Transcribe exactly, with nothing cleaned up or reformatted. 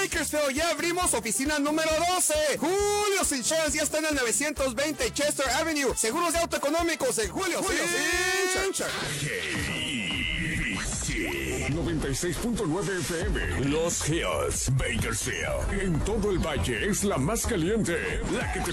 Bakersfield ya abrimos oficina número doce. Julio's Insurance ya está en el novecientos veinte Chester Avenue. Seguros de auto económicos en Julio's Insurance. noventa y seis punto nueve F M. Los Hills, Bakersfield. En todo el valle es la más caliente, la que te